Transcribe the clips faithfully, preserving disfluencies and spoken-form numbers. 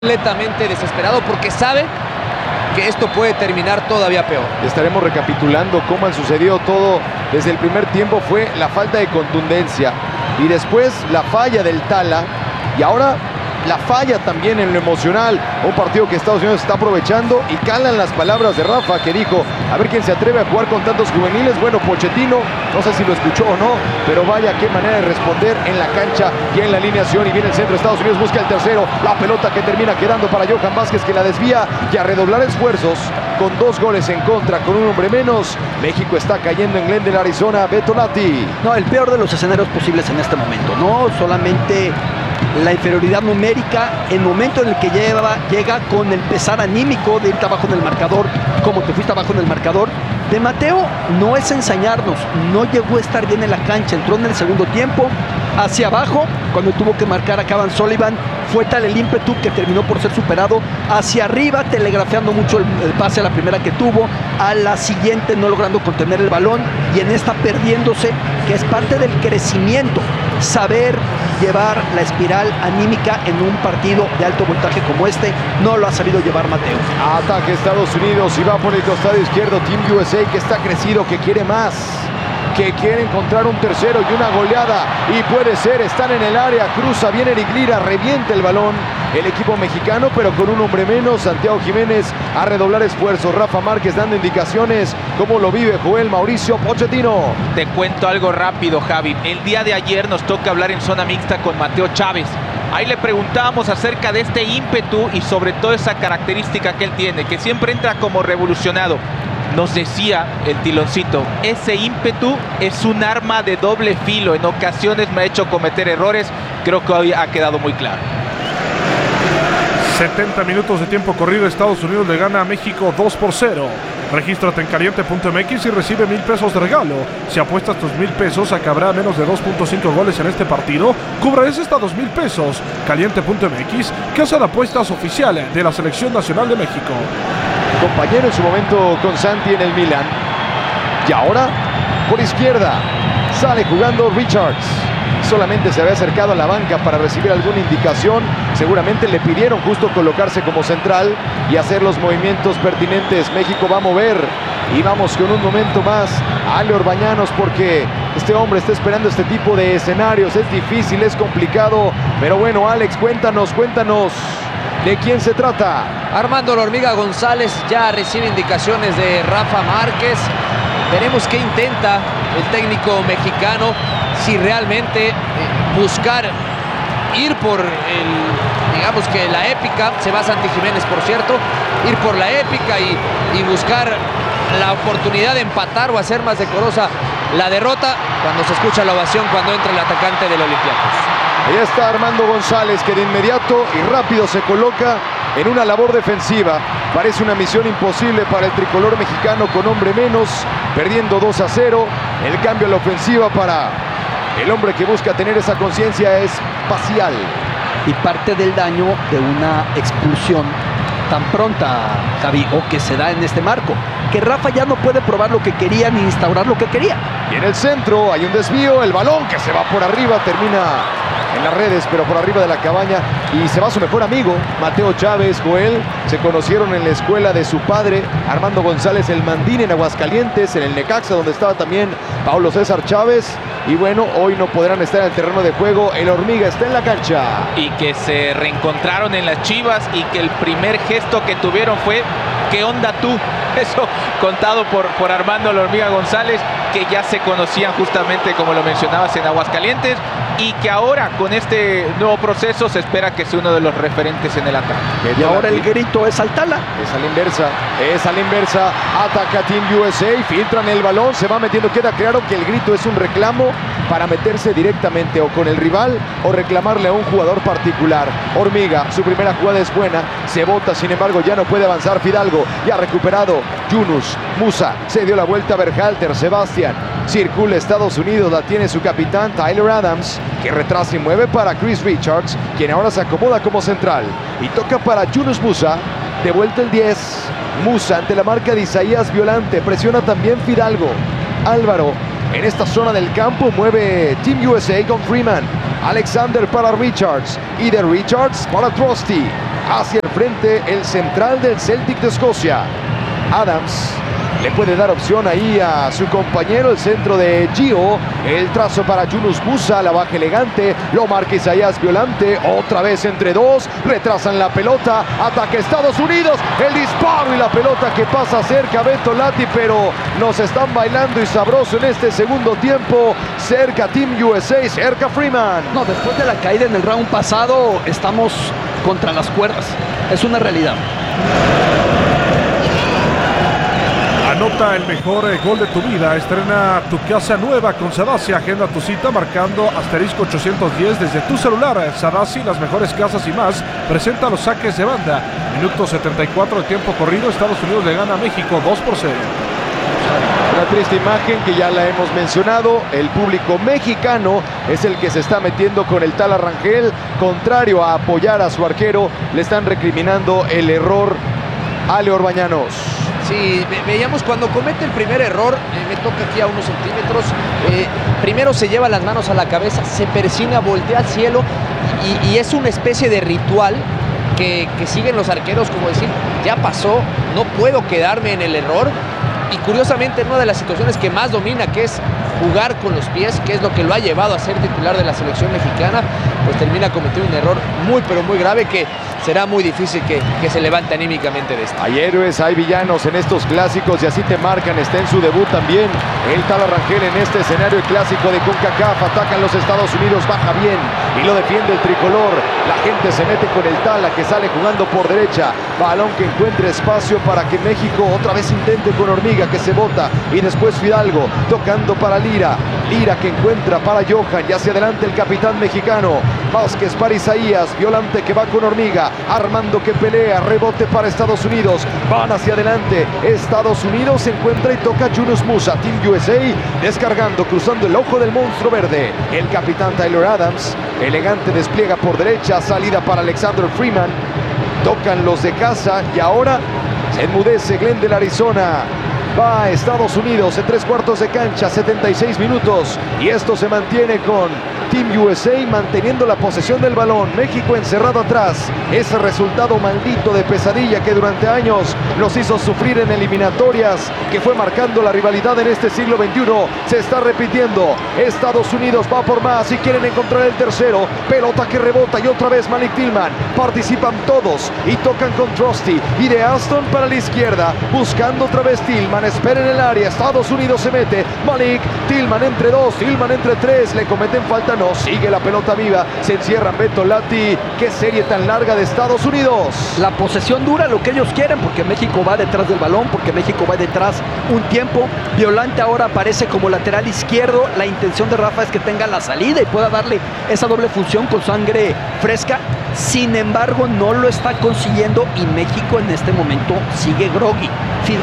completamente desesperado porque sabe que esto puede terminar todavía peor. Estaremos recapitulando cómo ha sucedido todo. Desde el primer tiempo fue la falta de contundencia y después la falla del Tala y ahora la falla también en lo emocional. Un partido que Estados Unidos está aprovechando y calan las palabras de Rafa, que dijo a ver quién se atreve a jugar con tantos juveniles. Bueno, Pochettino, no sé si lo escuchó o no, pero vaya qué manera de responder en la cancha y en la alineación. Y viene el centro, Estados Unidos busca el tercero, la pelota que termina quedando para Johan Vázquez, que la desvía, y a redoblar esfuerzos con dos goles en contra, con un hombre menos. México está cayendo en Glendale, Arizona. Beto Lati. No, el peor de los escenarios posibles en este momento, no solamente la inferioridad numérica, el momento en el que lleva, llega con el pesar anímico de irte abajo en el marcador, como te fuiste abajo en el marcador. De Mateo no es ensañarnos, no llegó a estar bien en la cancha, entró en el segundo tiempo, hacia abajo, cuando tuvo que marcar a Cavan Sullivan, fue tal el ímpetu que terminó por ser superado, hacia arriba telegrafiando mucho el, el pase a la primera que tuvo, a la siguiente no logrando contener el balón, y en esta perdiéndose, que es parte del crecimiento, saber llevar la espiral anímica en un partido de alto voltaje como este, no lo ha sabido llevar Mateo. Ataque Estados Unidos y va por el costado izquierdo Team U S A, que está crecido, que quiere más, que quiere encontrar un tercero y una goleada, y puede ser, están en el área, cruza bien Eric Lira, revienta el balón el equipo mexicano, pero con un hombre menos. Santiago Jiménez a redoblar esfuerzos, Rafa Márquez dando indicaciones. ¿Cómo lo vive Joel Mauricio Pochettino? Te cuento algo rápido, Javi. El día de ayer nos toca hablar en zona mixta con Mateo Chávez. Ahí le preguntábamos acerca de este ímpetu y sobre todo esa característica que él tiene, que siempre entra como revolucionado. Nos decía el Tiloncito, ese ímpetu es un arma de doble filo. En ocasiones me ha hecho cometer errores. Creo que hoy ha quedado muy claro. setenta minutos de tiempo corrido. Estados Unidos le gana a México dos por cero. Regístrate en caliente punto m x y recibe mil pesos de regalo. Si apuestas tus mil pesos, acabará menos de dos punto cinco goles en este partido. Cubres hasta dos mil pesos. caliente punto m x, casa de apuestas oficial de la Selección Nacional de México. Compañero en su momento con Santi en el Milan. Y ahora, por izquierda, sale jugando Richards. Solamente se había acercado a la banca para recibir alguna indicación. Seguramente le pidieron justo colocarse como central y hacer los movimientos pertinentes. México va a mover y vamos con un momento más a Ale Orbañanos, porque este hombre está esperando este tipo de escenarios. Es difícil, es complicado, pero bueno, Alex, cuéntanos, cuéntanos ¿de quién se trata? Armando La Hormiga González ya recibe indicaciones de Rafa Márquez. Veremos qué intenta el técnico mexicano, si realmente eh, buscar ir por el, digamos que la épica, se va Santi Jiménez por cierto, ir por la épica y, y buscar la oportunidad de empatar o hacer más decorosa la derrota, cuando se escucha la ovación cuando entra el atacante del Olympiacos. Ahí está Armando González, que de inmediato y rápido se coloca en una labor defensiva. Parece una misión imposible para el tricolor mexicano con hombre menos, perdiendo dos a cero. El cambio a la ofensiva para el hombre que busca tener esa conciencia es Pacial. Y parte del daño de una expulsión tan pronta, Javi, o que se da en este marco, que Rafa ya no puede probar lo que quería ni instaurar lo que quería. Y en el centro hay un desvío, el balón que se va por arriba, termina en las redes, pero por arriba de la cabaña, y se va su mejor amigo, Mateo Chávez. Joel, se conocieron en la escuela de su padre, Armando González, el Mandín, en Aguascalientes, en el Necaxa, donde estaba también Paulo César Chávez. Y bueno, hoy no podrán estar en el terreno de juego. El Hormiga está en la cancha. Y que se reencontraron en las Chivas y que el primer gesto que tuvieron fue ¿qué onda tú? Eso contado por, por Armando La Hormiga González, que ya se conocían justamente, como lo mencionabas, en Aguascalientes, y que ahora con este nuevo proceso se espera que sea uno de los referentes en el ataque. Y ahora el grito es al Tala. Es a la inversa, es a la inversa. Ataca Team U S A, filtran el balón, se va metiendo. Queda claro que el grito es un reclamo para meterse directamente o con el rival o reclamarle a un jugador particular. Hormiga, su primera jugada es buena, se bota, sin embargo ya no puede avanzar. Fidalgo ya recuperado. Yunus Musa se dio la vuelta a Berhalter. Sebastián circula Estados Unidos, la tiene su capitán Tyler Adams, que retrasa y mueve para Chris Richards, quien ahora se acomoda como central y toca para Yunus Musa. De vuelta el diez, Musa ante la marca de Isaías Violante, presiona también Fidalgo. Álvaro en esta zona del campo mueve Team U S A con Freeman. Alexander para Richards y de Richards para Trusty. hacia el frente el central del Celtic de Escocia. Adams le puede dar opción ahí a su compañero, el centro de Gio, el trazo para Yunus Musa, la baja elegante, lo marca Isaías Violante, otra vez entre dos, retrasan la pelota, ataque Estados Unidos, el disparo y la pelota que pasa cerca Beto Lati, pero nos están bailando y sabroso en este segundo tiempo, cerca Team U S A, cerca Freeman. No, después de la caída en el round pasado, estamos contra las cuerdas, es una realidad. Anota el mejor eh, gol de tu vida. Estrena tu casa nueva con Sadasi. Agenda tu cita marcando asterisco ochocientos diez desde tu celular. Sadasi, las mejores casas y más. Presenta los saques de banda. Minuto setenta y cuatro de tiempo corrido. Estados Unidos le gana a México dos por cero. Una triste imagen que ya la hemos mencionado. El público mexicano es el que se está metiendo con el tal Arrangel. Contrario a apoyar a su arquero, le están recriminando el error a Leo Orbañanos. Sí, ve veíamos cuando comete el primer error, eh, me toca aquí a unos centímetros, eh, primero se lleva las manos a la cabeza, se persina, voltea al cielo y, y es una especie de ritual que, que siguen los arqueros, como decir, ya pasó, no puedo quedarme en el error. Y curiosamente en una de las situaciones que más domina, que es jugar con los pies, que es lo que lo ha llevado a ser titular de la selección mexicana, pues termina cometiendo un error muy pero muy grave que será muy difícil que, que se levante anímicamente de esto. Hay héroes, hay villanos en estos clásicos y así te marcan. Está en su debut también el tal Arrangel en este escenario clásico de CONCACAF. Atacan los Estados Unidos, baja bien y lo defiende el tricolor. La gente se mete con el Tala que sale jugando por derecha. Balón que encuentre espacio para que México otra vez intente con Hormiga, que se bota, y después Fidalgo tocando para Lira. Lira que encuentra para Johan y hacia adelante el capitán mexicano. Vázquez para Isaías, Violante que va con Hormiga. Armando que pelea, rebote para Estados Unidos. Van hacia adelante. Estados Unidos se encuentra y toca Yunus Musa. Team U S A descargando, cruzando el ojo del monstruo verde. El capitán Tyler Adams, elegante despliega por derecha. Salida para Alexander Freeman. Tocan los de casa y ahora se enmudece Glendale, Arizona. Va a Estados Unidos en tres cuartos de cancha, setenta y seis minutos. Y esto se mantiene con Team U S A manteniendo la posesión del balón. México encerrado atrás. Ese resultado maldito de pesadilla que durante años los hizo sufrir en eliminatorias, que fue marcando la rivalidad en este siglo veintiuno, se está repitiendo. Estados Unidos va por más y quieren encontrar el tercero. Pelota que rebota y otra vez Malik Tillman. Participan todos y tocan con Trusty. Y de Aston para la izquierda, buscando otra vez Tillman. Espera en el área. Estados Unidos se mete. Malik Tillman entre dos, Tillman entre tres. Le cometen falta. No, sigue la pelota viva, se encierran Beto Lati. Qué serie tan larga de Estados Unidos. La posesión dura, lo que ellos quieren, porque México va detrás del balón, porque México va detrás un tiempo. Violante ahora aparece como lateral izquierdo. La intención de Rafa es que tenga la salida y pueda darle esa doble función con sangre fresca. Sin embargo, no lo está consiguiendo y México en este momento sigue groggy. Fin.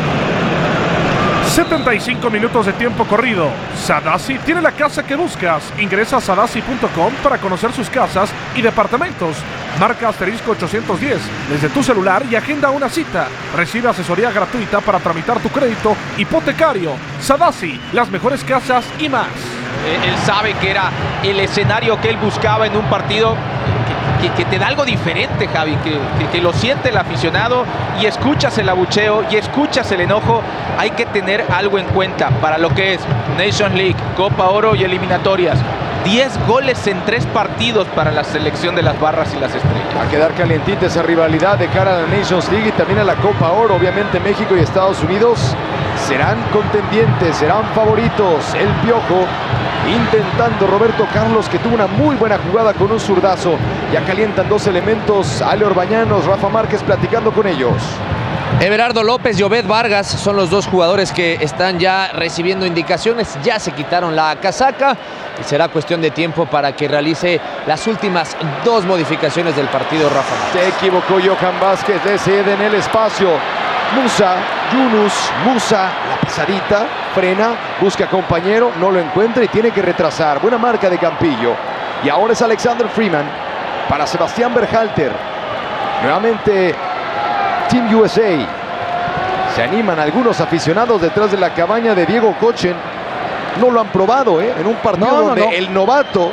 setenta y cinco minutos de tiempo corrido. Sadasi tiene la casa que buscas. Ingresa a sadasi punto com para conocer sus casas y departamentos. Marca asterisco ochocientos diez desde tu celular y agenda una cita. Recibe asesoría gratuita para tramitar tu crédito hipotecario. Sadasi, las mejores casas y más. Él sabe que era el escenario que él buscaba en un partido que, que te da algo diferente, Javi, que, que, que lo siente el aficionado y escuchas el abucheo y escuchas el enojo. Hay que tener algo en cuenta para lo que es Nations League, Copa Oro y eliminatorias. diez goles en tres partidos para la selección de las barras y las estrellas. Va a quedar calientita esa rivalidad de cara a la Nations League y también a la Copa Oro. Obviamente México y Estados Unidos serán contendientes, serán favoritos. El Piojo intentando, Roberto Carlos, que tuvo una muy buena jugada con un zurdazo. Ya calientan dos elementos, Ale Orbañanos, Rafa Márquez platicando con ellos. Everardo López y Obed Vargas son los dos jugadores que están ya recibiendo indicaciones, ya se quitaron la casaca y será cuestión de tiempo para que realice las últimas dos modificaciones del partido Rafa Márquez. Se equivocó Johan Vázquez, decide en el espacio. Musa, Yunus, Musa, la pesadita, frena, busca compañero, no lo encuentra y tiene que retrasar. Buena marca de Campillo. Y ahora es Alexander Freeman para Sebastián Berhalter. Nuevamente Team U S A. Se animan algunos aficionados detrás de la cabaña de Diego Cochen. No lo han probado, ¿eh? En un partido no, no, donde no. el novato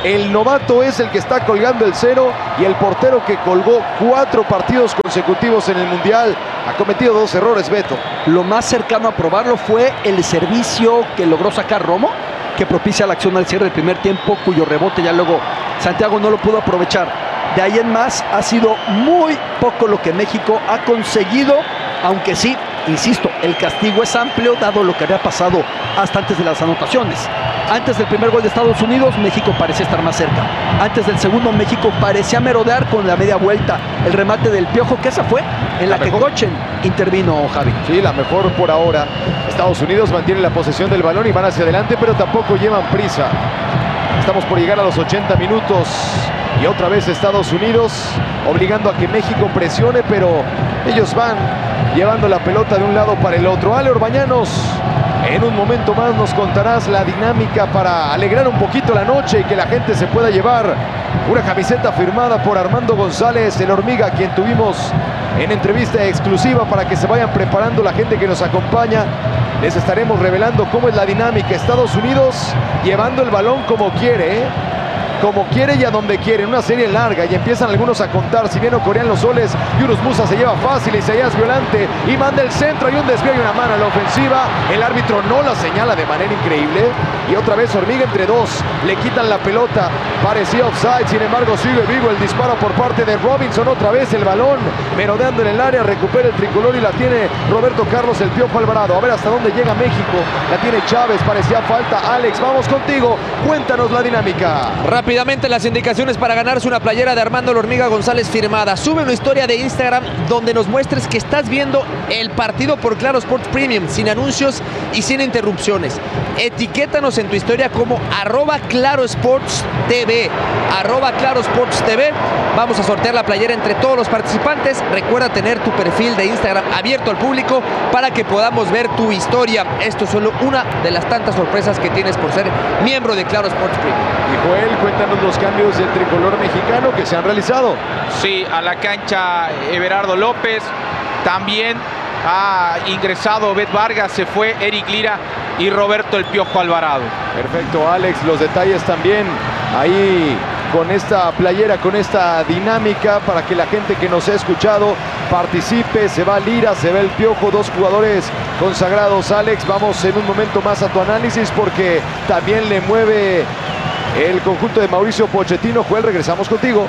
El novato es el que está colgando el cero y el portero que colgó cuatro partidos consecutivos en el Mundial ha cometido dos errores, Beto. Lo más cercano a probarlo fue el servicio que logró sacar Romo, que propicia la acción al cierre del primer tiempo, cuyo rebote ya luego Santiago no lo pudo aprovechar. De ahí en más ha sido muy poco lo que México ha conseguido, aunque sí, insisto, el castigo es amplio dado lo que había pasado hasta antes de las anotaciones. Antes del primer gol de Estados Unidos, México parecía estar más cerca. Antes del segundo, México parecía merodear con la media vuelta. El remate del Piojo, que esa fue en la, la que Kochen intervino, Javi. Sí, la mejor por ahora. Estados Unidos mantiene la posesión del balón y van hacia adelante, pero tampoco llevan prisa. Estamos por llegar a los ochenta minutos y otra vez Estados Unidos obligando a que México presione, pero ellos van llevando la pelota de un lado para el otro. Ale Orbañanos, en un momento más nos contarás la dinámica para alegrar un poquito la noche y que la gente se pueda llevar una camiseta firmada por Armando González, el Hormiga, quien tuvimos en entrevista exclusiva para que se vayan preparando la gente que nos acompaña. Les estaremos revelando cómo es la dinámica. Estados Unidos llevando el balón como quiere, ¿eh? como quiere y a donde quiere, en una serie larga, y empiezan algunos a contar, si bien ocurrían los soles, Yunus Musa se lleva fácil, Isaías Violante, y manda el centro, hay un desvío y una mano a la ofensiva, el árbitro no la señala de manera increíble, y otra vez Hormiga entre dos, le quitan la pelota, parecía offside, sin embargo sigue vivo el disparo por parte de Robinson, otra vez el balón, merodeando en el área, recupera el tricolor y la tiene Roberto Carlos el Piojo Alvarado, a ver hasta dónde llega México, la tiene Chávez, parecía falta, Alex, vamos contigo, cuéntanos la dinámica. Rápido. Rápidamente las indicaciones para ganarse una playera de Armando Hormiga González firmada. Sube una historia de Instagram donde nos muestres que estás viendo el partido por Claro Sports Premium, sin anuncios y sin interrupciones. Etiquétanos en tu historia como arroba Claro Sports T V. Arroba Claro Sports T V. Vamos a sortear la playera entre todos los participantes. Recuerda tener tu perfil de Instagram abierto al público para que podamos ver tu historia. Esto es solo una de las tantas sorpresas que tienes por ser miembro de Claro Sports Premium. Y Joel, cuéntanos los cambios del tricolor mexicano que se han realizado. Sí, a la cancha Everardo López, también ha ingresado Bet Vargas, se fue Eric Lira y Roberto el Piojo Alvarado. Perfecto, Alex, los detalles también ahí con esta playera, con esta dinámica para que la gente que nos ha escuchado participe. Se va Lira, se va el Piojo, dos jugadores consagrados. Alex, vamos en un momento más a tu análisis porque también le mueve el conjunto de Mauricio Pochettino. Joel, regresamos contigo.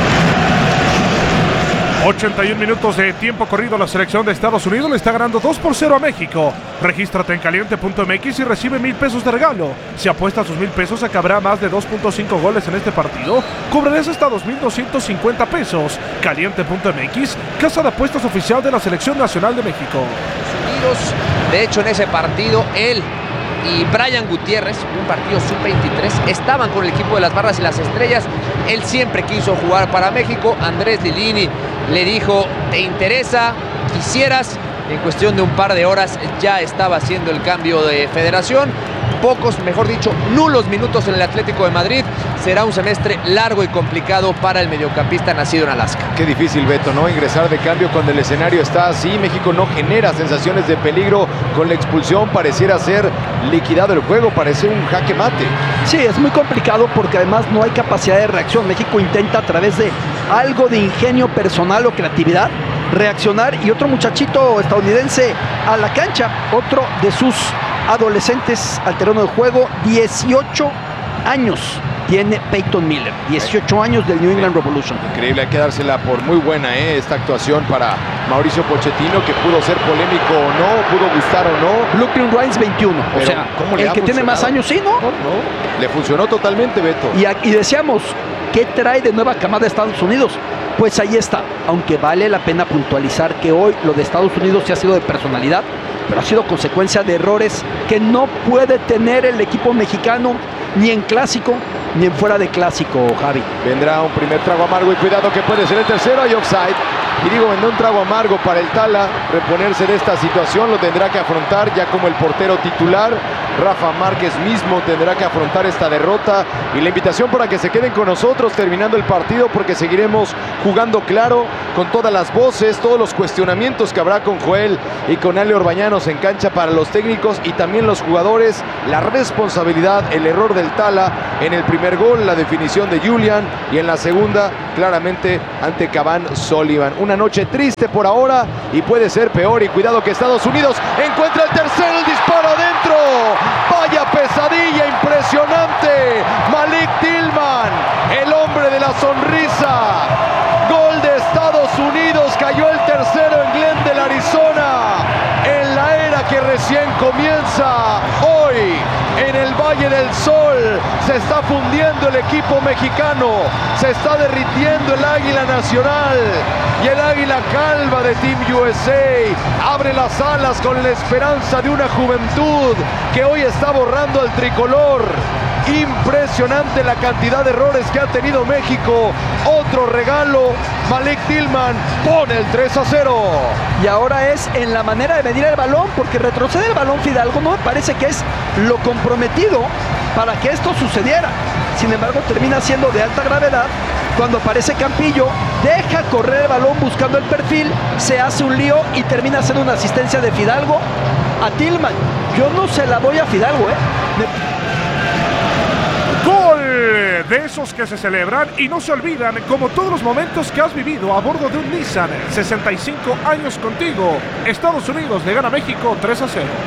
ochenta y un minutos de tiempo corrido. La selección de Estados Unidos le está ganando dos por cero a México. Regístrate en caliente punto m x y recibe mil pesos de regalo. Si apuestas sus mil pesos, acabará más de dos punto cinco goles en este partido. Cobrarás hasta dos mil doscientos cincuenta pesos. caliente punto m x, casa de apuestas oficial de la Selección Nacional de México. Unidos, de hecho, en ese partido, él y Brian Gutiérrez, un partido sub veintitrés, estaban con el equipo de las Barras y las Estrellas. Él siempre quiso jugar para México. Andrés Lilini le dijo, ¿te interesa? ¿Quisieras? En cuestión de un par de horas ya estaba haciendo el cambio de federación. Pocos, mejor dicho, nulos minutos en el Atlético de Madrid. Será un semestre largo y complicado para el mediocampista nacido en Alaska. Qué difícil, Beto, ¿no? Ingresar de cambio cuando el escenario está así. México no genera sensaciones de peligro. Con la expulsión pareciera ser liquidado el juego, parece un jaque mate. Sí, es muy complicado porque además no hay capacidad de reacción. México intenta a través de algo de ingenio personal o creatividad reaccionar, y otro muchachito estadounidense a la cancha, otro de sus adolescentes al terreno de juego, dieciocho años tiene Peyton Miller, dieciocho años del New England Revolution. Increíble, hay que dársela por muy buena ¿eh? esta actuación para Mauricio Pochettino, que pudo ser polémico o no, pudo gustar o no. Brooklyn Rice veintiuno, Pero o sea, ¿cómo le el ha que tiene más años, sí, ¿no? No, no, le funcionó totalmente, Beto. Y, y decíamos, ¿qué trae de nueva camada de Estados Unidos? Pues ahí está, aunque vale la pena puntualizar que hoy lo de Estados Unidos sí ha sido de personalidad, pero ha sido consecuencia de errores que no puede tener el equipo mexicano ni en clásico ni en fuera de clásico, Javi. Vendrá un primer trago amargo y cuidado que puede ser el tercero, hay offside. Y digo, vendrá un trago amargo para el Tala, reponerse de esta situación, lo tendrá que afrontar ya como el portero titular. Rafa Márquez mismo tendrá que afrontar esta derrota y la invitación para que se queden con nosotros terminando el partido, porque seguiremos jugando claro con todas las voces, todos los cuestionamientos que habrá con Joel y con Ale Orbañanos en cancha para los técnicos y también los jugadores, la responsabilidad, el error del Tala en el primer gol, la definición de Julian y en la segunda claramente ante Cavani Sullivan. Una noche triste por ahora y puede ser peor, y cuidado que Estados Unidos encuentra el tercero, el disparo adentro. Vaya pesadilla impresionante. Malik Tillman, el hombre de la sonrisa. Gol de Estados Unidos, cayó el tercero en Glendale, Arizona, en la era que recién comienza. Hoy en el Valle del Sol se está fundiendo el equipo mexicano, se está derritiendo el águila nacional y el águila calva de Team U S A abre las alas con la esperanza de una juventud que hoy está borrando al tricolor. Impresionante la cantidad de errores que ha tenido México. Otro regalo, Malik Tillman pone el tres a cero. Y ahora es en la manera de medir el balón, porque retrocede el balón Fidalgo, no me parece que es lo comprometido para que esto sucediera. Sin embargo, termina siendo de alta gravedad cuando aparece Campillo, deja correr el balón buscando el perfil, se hace un lío y termina siendo una asistencia de Fidalgo a Tillman. Yo no se la doy a Fidalgo, ¿eh? Me... Gol de esos que se celebran y no se olvidan, como todos los momentos que has vivido a bordo de un Nissan. sesenta y cinco años contigo. Estados Unidos le gana a México tres a cero.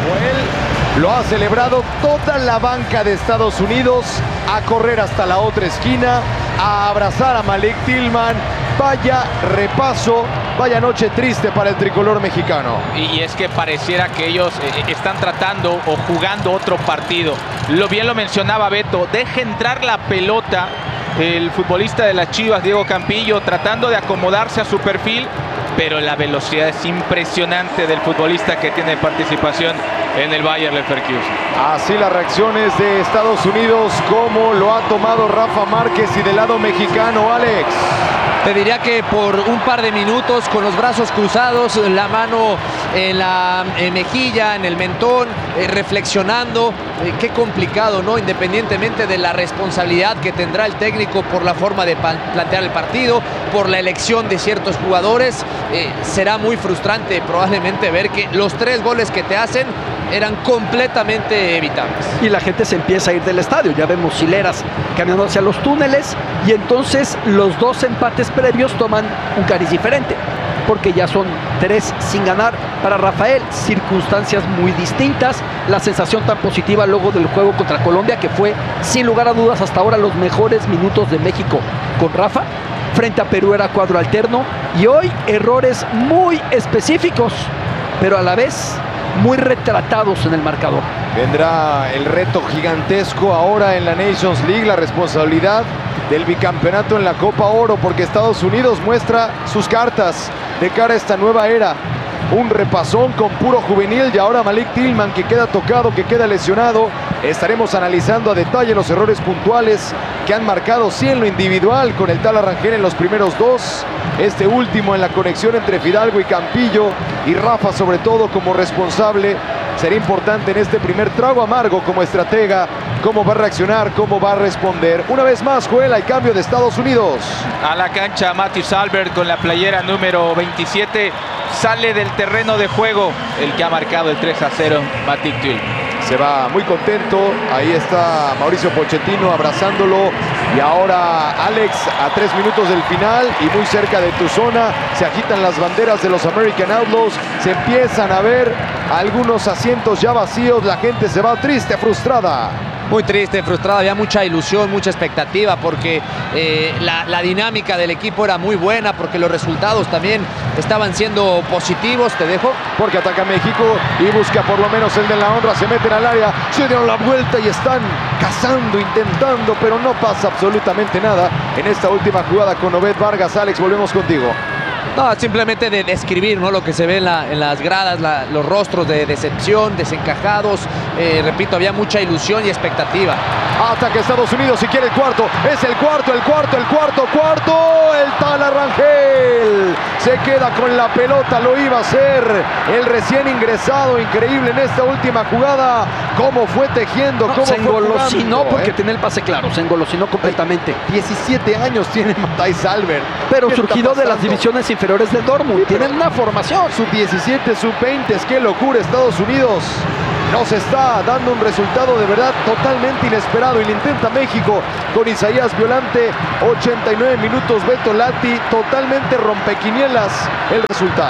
Joel lo ha celebrado toda la banca de Estados Unidos, a correr hasta la otra esquina, a abrazar a Malik Tillman. Vaya repaso, vaya noche triste para el tricolor mexicano. Y, y es que pareciera que ellos eh, están tratando o jugando otro partido. Lo bien lo mencionaba Beto, deja entrar la pelota el futbolista de las Chivas, Diego Campillo, tratando de acomodarse a su perfil, pero la velocidad es impresionante del futbolista que tiene participación en el Bayer Leverkusen. Así las reacciones de Estados Unidos, como lo ha tomado Rafa Márquez, y del lado mexicano, Alex. Te diría que por un par de minutos con los brazos cruzados, la mano en la en mejilla, en el mentón, eh, reflexionando. Eh, qué complicado, ¿no? Independientemente de la responsabilidad que tendrá el técnico por la forma de plantear el partido, por la elección de ciertos jugadores, eh, será muy frustrante probablemente ver que los tres goles que te hacen eran completamente evitables. Y la gente se empieza a ir del estadio. Ya vemos hileras caminando hacia los túneles, y entonces los dos empates previos toman un cariz diferente, porque ya son tres sin ganar para Rafael. Circunstancias muy distintas. La sensación tan positiva luego del juego contra Colombia, que fue sin lugar a dudas hasta ahora los mejores minutos de México con Rafa. Frente a Perú era cuadro alterno, y hoy errores muy específicos, pero a la vez muy retratados en el marcador. Vendrá el reto gigantesco ahora en la Nations League, la responsabilidad del bicampeonato en la Copa Oro, porque Estados Unidos muestra sus cartas de cara a esta nueva era. Un repasón con puro juvenil, y ahora Malik Tillman, que queda tocado, que queda lesionado. Estaremos analizando a detalle los errores puntuales que han marcado, sí, en lo individual, con el Tala Rangel en los primeros dos, este último en la conexión entre Fidalgo y Campillo, y Rafa sobre todo como responsable. Será importante en este primer trago amargo como estratega, cómo va a reaccionar, cómo va a responder. Una vez más, Joel, al cambio de Estados Unidos. A la cancha Matthews Albert con la playera número veintisiete. Sale del terreno de juego el que ha marcado el tres a cero, Malik Tillman. Se va muy contento. Ahí está Mauricio Pochettino abrazándolo. Y ahora Alex, a tres minutos del final y muy cerca de tu zona, se agitan las banderas de los American Outlaws. Se empiezan a ver algunos asientos ya vacíos. La gente se va triste, frustrada. Muy triste, frustrada, había mucha ilusión, mucha expectativa, porque eh, la, la dinámica del equipo era muy buena, porque los resultados también estaban siendo positivos. Te dejo. Porque ataca México y busca por lo menos el de la honra, se meten al área, se dieron la vuelta y están cazando, intentando, pero no pasa absolutamente nada en esta última jugada con Obed Vargas. Alex, volvemos contigo. No, simplemente de describir, ¿no?, lo que se ve en, la, en las gradas, la, los rostros de decepción, desencajados. Eh, repito, había mucha ilusión y expectativa. Ataca Estados Unidos, si quiere el cuarto, es el cuarto, el cuarto, el cuarto, cuarto, el Tala Rangel. se queda con la pelota, lo iba a hacer el recién ingresado, increíble en esta última jugada, cómo fue tejiendo, No, cómo se fue engolosinó jugando, porque ¿eh? tenía el pase claro, se engolosinó completamente. diecisiete años tiene Matthijs Albert. Pero ¿Qué está surgido de las pasando? divisiones inferiores del Dortmund. Sí, pero- Tienen una formación. sub diecisiete, sub veinte, qué locura. Estados Unidos nos está dando un resultado de verdad totalmente inesperado y le intenta México con Isaías Violante. Ochenta y nueve minutos, Beto Lati, totalmente rompequinielas el resultado.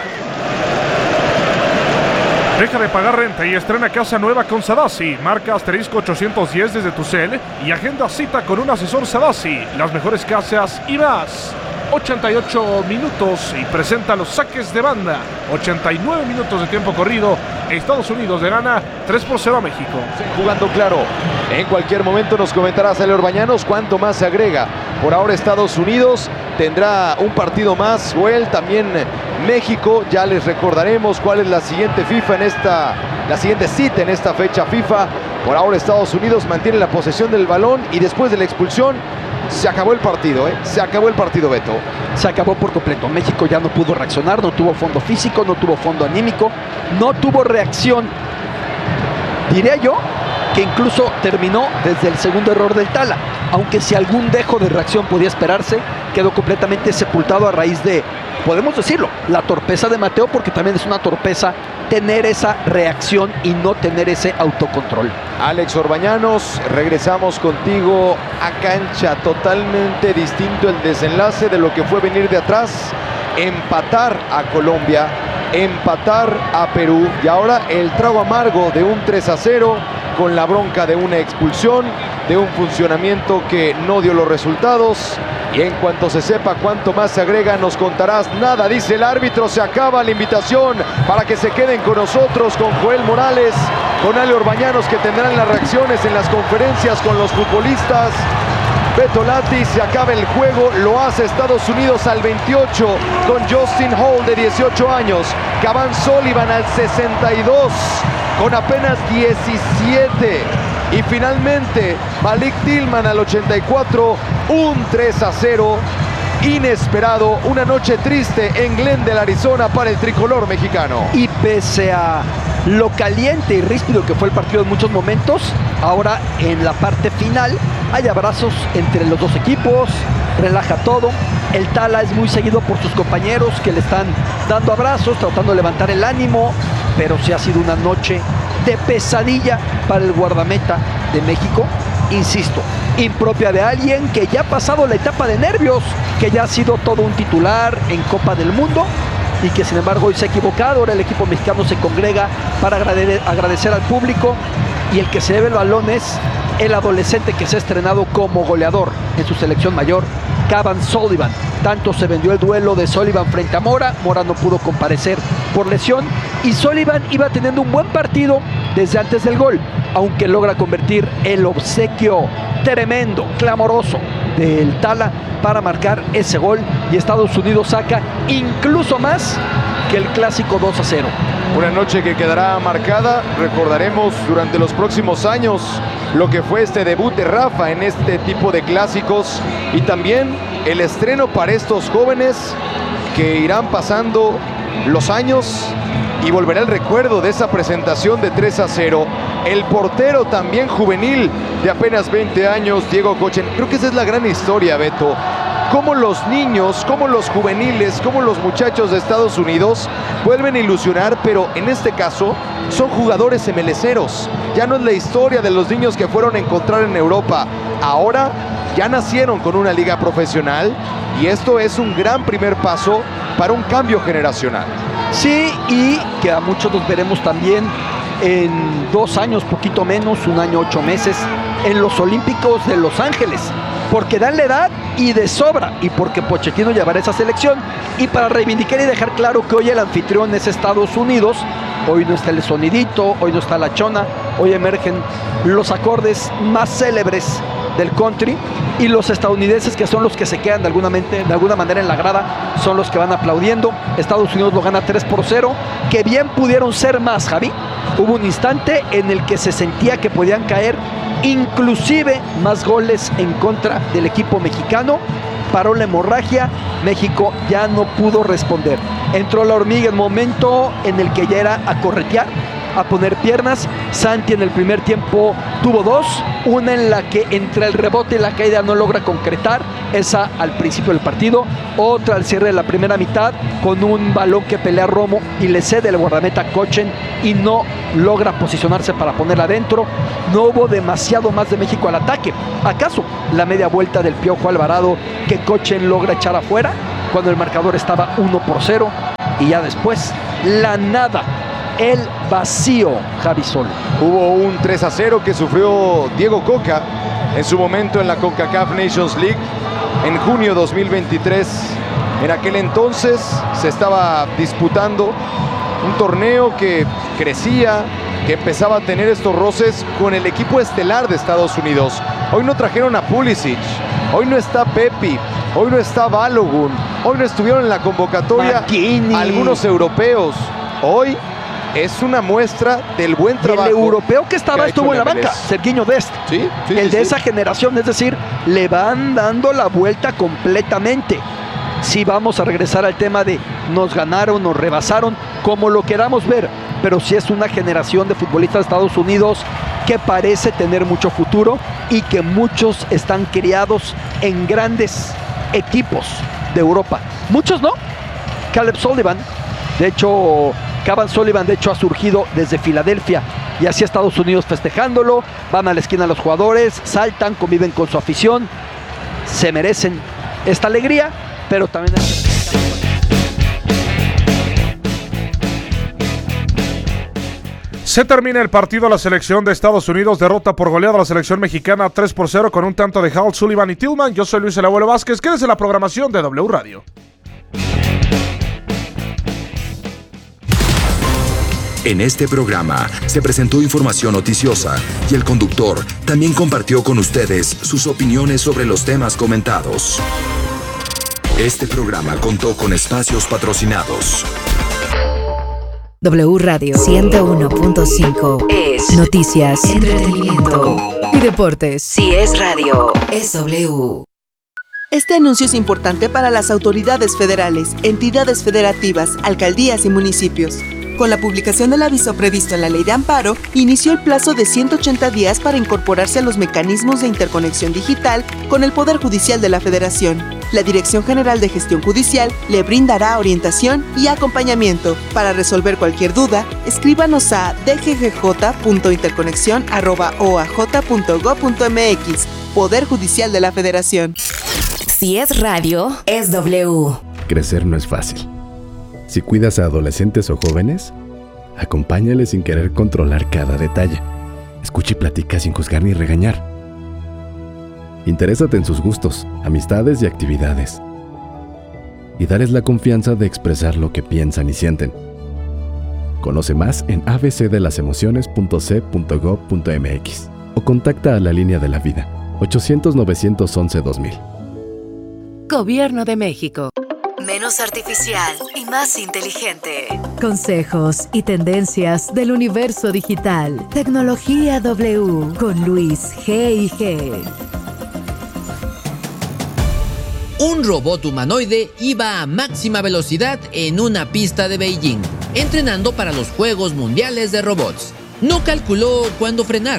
Deja de pagar renta y estrena casa nueva con Sadasi. Marca asterisco ochocientos diez desde tu cel y agenda cita con un asesor Sadasi. Las mejores casas y más. ochenta y ocho minutos y presenta los saques de banda. ochenta y nueve minutos de tiempo corrido. Estados Unidos le gana tres por cero a México. Jugando claro. En cualquier momento nos comentará Cele Orbañanos cuánto más se agrega. Por ahora Estados Unidos tendrá un partido más, o él también México. Ya les recordaremos cuál es la siguiente FIFA en esta, la siguiente cita en esta fecha FIFA. Por ahora Estados Unidos mantiene la posesión del balón y después de la expulsión se acabó el partido, ¿eh? Se acabó el partido, Beto. Se acabó por completo. México ya no pudo reaccionar, no tuvo fondo físico, no tuvo fondo anímico, no tuvo reacción. Diría yo que incluso terminó desde el segundo error del Tala, aunque si algún dejo de reacción podía esperarse, quedó completamente sepultado a raíz de, podemos decirlo, la torpeza de Mateo, porque también es una torpeza tener esa reacción y no tener ese autocontrol. Alex Orbañanos, regresamos contigo a cancha. Totalmente distinto el desenlace de lo que fue venir de atrás, empatar a Colombia, empatar a Perú y ahora el trago amargo de un tres a cero con la bronca de una expulsión, de un funcionamiento que no dio los resultados. Y en cuanto se sepa cuánto más se agrega, nos contarás. Nada, dice el árbitro, se acaba la invitación para que se queden con nosotros, con Joel Morales, con Ale Orbañanos, que tendrán las reacciones en las conferencias con los futbolistas. Beto Lati, se acaba el juego, lo hace Estados Unidos al veintiocho con Justin Hall de dieciocho años, Cavan Sullivan al sesenta y dos con apenas diecisiete y finalmente Malik Tillman al ochenta y cuatro, un tres a cero inesperado, una noche triste en Glendale, Arizona para el tricolor mexicano. Y pese a lo caliente y ríspido que fue el partido en muchos momentos, ahora en la parte final hay abrazos entre los dos equipos, relaja todo. El Tala es muy seguido por sus compañeros que le están dando abrazos, tratando de levantar el ánimo, pero sí ha sido una noche de pesadilla para el guardameta de México, insisto, impropia de alguien que ya ha pasado la etapa de nervios, que ya ha sido todo un titular en Copa del Mundo y que sin embargo hoy se ha equivocado. Ahora el equipo mexicano se congrega para agrade- agradecer al público y el que se lleve el balón es el adolescente que se ha estrenado como goleador en su selección mayor, Cavan Sullivan. Tanto se vendió el duelo de Sullivan frente a Mora, Mora no pudo comparecer por lesión y Sullivan iba teniendo un buen partido desde antes del gol, aunque logra convertir el obsequio tremendo, clamoroso del Tala para marcar ese gol y Estados Unidos saca incluso más que el clásico dos a cero. Una noche que quedará marcada, recordaremos durante los próximos años lo que fue este debut de Rafa en este tipo de clásicos y también el estreno para estos jóvenes que irán pasando los años y volverá el recuerdo de esa presentación de tres a cero. El portero también juvenil de apenas veinte años, Diego Cochen. Creo que esa es la gran historia, Beto. Cómo los niños, cómo los juveniles, cómo los muchachos de Estados Unidos vuelven a ilusionar, pero en este caso son jugadores emeleceros. Ya no es la historia de los niños que fueron a encontrar en Europa. Ahora ya nacieron con una liga profesional y esto es un gran primer paso para un cambio generacional. Sí, y que a muchos los veremos también en dos años, poquito menos, un año, ocho meses, en los Olímpicos de Los Ángeles, porque dan la edad y de sobra, y porque Pochettino llevará esa selección, y para reivindicar y dejar claro que hoy el anfitrión es Estados Unidos. Hoy no está el sonidito, hoy no está la chona, hoy emergen los acordes más célebres del country y los estadounidenses, que son los que se quedan de alguna, mente, de alguna manera en la grada, son los que van aplaudiendo. Estados Unidos lo gana tres por cero, que bien pudieron ser más, Javi. Hubo un instante en el que se sentía que podían caer inclusive más goles en contra del equipo mexicano paró la hemorragia, México ya no pudo responder. Entró la hormiga en momento en el que ya era a corretear, a poner piernas. Santi en el primer tiempo tuvo dos, una en la que entre el rebote y la caída no logra concretar, esa al principio del partido, otra al cierre de la primera mitad con un balón que pelea Romo y le cede el guardameta Kochen y no logra posicionarse para ponerla adentro. No hubo demasiado más de México al ataque. ¿Acaso la media vuelta del Piojo Alvarado que Kochen logra echar afuera cuando el marcador estaba uno por cero? Y ya después, la nada, el vacío, Javi Sol. Hubo un tres a cero que sufrió Diego Coca en su momento en la CONCACAF Nations League en junio dos mil veintitrés. En aquel entonces se estaba disputando un torneo que crecía, que empezaba a tener estos roces con el equipo estelar de Estados Unidos. Hoy no trajeron a Pulisic, hoy no está Pepi, hoy no está Balogun, hoy no estuvieron en la convocatoria McKinney. Algunos europeos. Hoy es una muestra del buen trabajo. Y el europeo que estaba que estuvo en la M L S. banca, Sergiño Dest. Sí, sí, el sí, de sí. esa generación, es decir, le van dando la vuelta completamente. Si vamos a regresar al tema de nos ganaron, nos rebasaron, como lo queramos ver, pero sí es una generación de futbolistas de Estados Unidos que parece tener mucho futuro y que muchos están criados en grandes equipos de Europa. Muchos no. Caleb Sullivan, de hecho, Cavan Sullivan de hecho ha surgido desde Filadelfia y así Estados Unidos festejándolo. Van a la esquina los jugadores, saltan, conviven con su afición, se merecen esta alegría, pero también hay que... Se termina el partido. La selección de Estados Unidos derrota por goleada a la selección mexicana tres por cero con un tanto de Hal, Sullivan y Tillman. Yo soy Luis El Abuelo Vázquez. Quédese en la programación de W Radio. En este programa se presentó información noticiosa y el conductor también compartió con ustedes sus opiniones sobre los temas comentados. Este programa contó con espacios patrocinados. W Radio ciento uno punto cinco es noticias, entretenimiento y deportes. Si es radio, es W. Este anuncio es importante para las autoridades federales, entidades federativas, alcaldías y municipios. Con la publicación del aviso previsto en la Ley de Amparo, inició el plazo de ciento ochenta días para incorporarse a los mecanismos de interconexión digital con el Poder Judicial de la Federación. La Dirección General de Gestión Judicial le brindará orientación y acompañamiento. Para resolver cualquier duda, escríbanos a d g g j punto interconexión arroba o a j punto gob punto m x. Poder Judicial de la Federación. Si es radio, es W. Crecer no es fácil. Si cuidas a adolescentes o jóvenes, acompáñales sin querer controlar cada detalle. Escucha y platica sin juzgar ni regañar. Interésate en sus gustos, amistades y actividades. Y dales la confianza de expresar lo que piensan y sienten. Conoce más en a b c de las emociones punto c punto gob punto m x o contacta a la línea de la vida ochocientos, novecientos once, dos mil. Gobierno de México. Menos artificial y más inteligente. Consejos y tendencias del universo digital. Tecnología W con Luis G y G. Un robot humanoide iba a máxima velocidad en una pista de Beijing, entrenando para los Juegos Mundiales de Robots. No calculó cuándo frenar.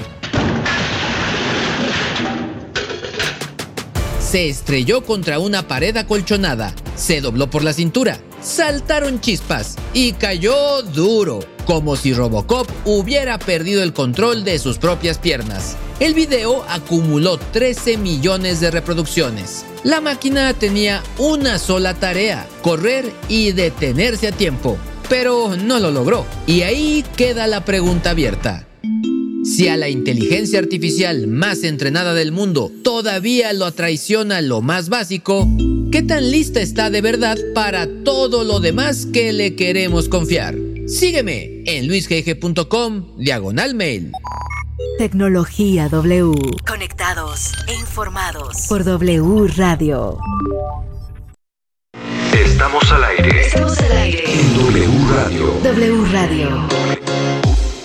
Se estrelló contra una pared acolchonada, se dobló por la cintura, saltaron chispas y cayó duro, como si Robocop hubiera perdido el control de sus propias piernas. El video acumuló trece millones de reproducciones. La máquina tenía una sola tarea: correr y detenerse a tiempo, pero no lo logró. Y ahí queda la pregunta abierta. Si a la inteligencia artificial más entrenada del mundo todavía lo traiciona lo más básico, ¿qué tan lista está de verdad para todo lo demás que le queremos confiar? Sígueme en luis g g punto com diagonal mail. Tecnología W. Conectados e informados por W Radio. Estamos al aire. Estamos al aire en W Radio. W Radio.